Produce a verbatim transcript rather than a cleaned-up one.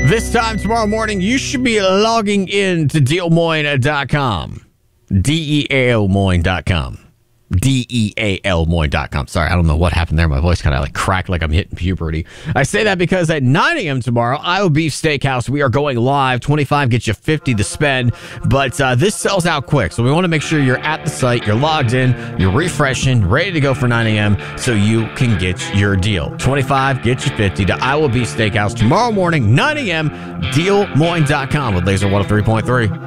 This time tomorrow morning, you should be logging in to deal moine dot com. D E A L moine dot com. D E A L moine dot com. Sorry, I don't know what happened there. My voice kind of like cracked like I'm hitting puberty. I say that because at nine a.m. tomorrow, Iowa Beef Steakhouse, we are going live. twenty-five gets you fifty to spend, but uh, this sells out quick. So we want to make sure you're at the site, you're logged in, you're refreshing, ready to go for nine a.m. so you can get your deal. twenty-five gets you fifty to Iowa Beef Steakhouse tomorrow morning, nine a.m. deal moine dot com with Laser one oh three point three.